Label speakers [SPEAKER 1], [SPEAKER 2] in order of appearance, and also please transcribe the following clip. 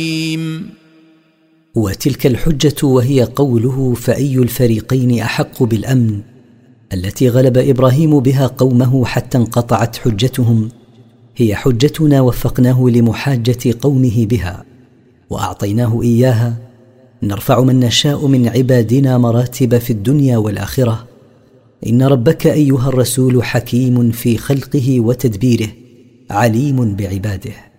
[SPEAKER 1] وتلك الحجة وهي قوله: فأي الفريقين أحق بالأمن، التي غلب إبراهيم بها قومه حتى انقطعت حجتهم، هي حجتنا وفقناه لمحاجة قومه بها وأعطيناه إياها، نرفع من نشاء من عبادنا مراتب في الدنيا والآخرة. إن ربك أيها الرسول حكيم في خلقه وتدبيره، عليم بعباده.